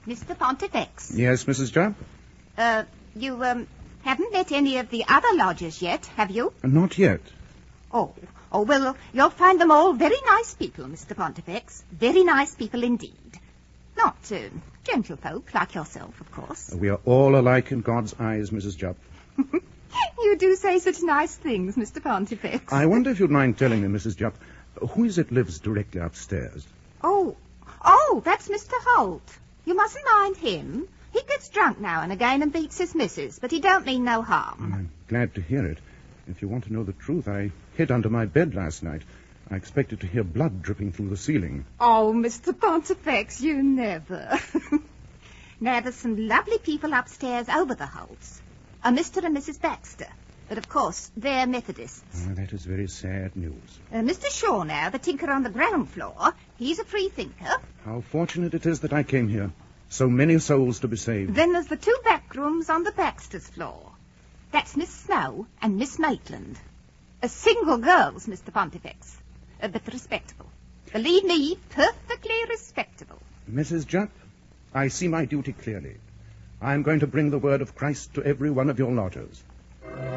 Mr. Pontifex. Yes, Mrs. Jupp? You haven't met any of the other lodgers yet, have you? Not yet. Oh, well, you'll find them all very nice people, Mr. Pontifex. Very nice people indeed. Not gentlefolk like yourself, of course. We are all alike in God's eyes, Mrs. Jupp. You do say such nice things, Mr. Pontifex. I wonder if you'd mind telling me, Mrs. Jupp, who is it lives directly upstairs? Oh, that's Mr. Holt. You mustn't mind him. He gets drunk now and again and beats his missus, but he don't mean no harm. I'm glad to hear it. If you want to know the truth, I hid under my bed last night. I expected to hear blood dripping through the ceiling. Oh, Mr. Pontifex, you never. Now, there's some lovely people upstairs over the Holts. A Mr. and Mrs. Baxter. But, of course, they're Methodists. That is very sad news. Mr. Shaw now, the tinker on the ground floor, he's a free thinker. How fortunate it is that I came here. So many souls to be saved. Then there's the 2 back rooms on the Baxter's floor. That's Miss Snow and Miss Maitland. Single girls, Mr. Pontifex. But respectable. Believe me, perfectly respectable. Mrs. Jupp, I see my duty clearly. I'm going to bring the word of Christ to every one of your lodgers.